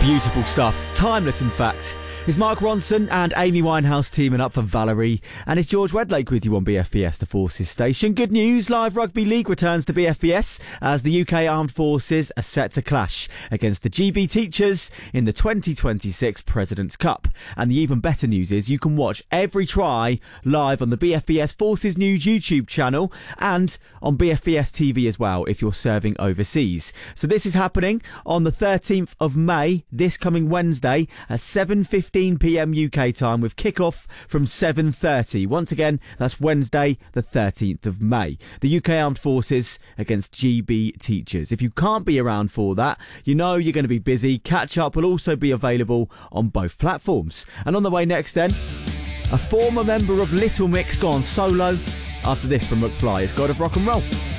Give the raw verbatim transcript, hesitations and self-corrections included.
Beautiful stuff. Timeless, in fact. It's Mark Ronson and Amy Winehouse teaming up for Valerie, and it's George Wedlake with you on B F B S, the Forces station. Good news, Live Rugby League returns to B F B S as the U K Armed Forces are set to clash against the G B Teachers in the twenty twenty-six President's Cup. And the even better news is you can watch every try live on the B F B S Forces News YouTube channel and on B F B S T V as well if you're serving overseas. So this is happening on the thirteenth of May, this coming Wednesday at seven fifteen p m U K time with kickoff from seven thirty. Once again, that's Wednesday the thirteenth of May. The U K Armed Forces against G B Teachers. If you can't be around for that, you know you're going to be busy. Catch up will also be available on both platforms. And on the way next then, a former member of Little Mix gone solo after this from McFly is God of Rock and Roll.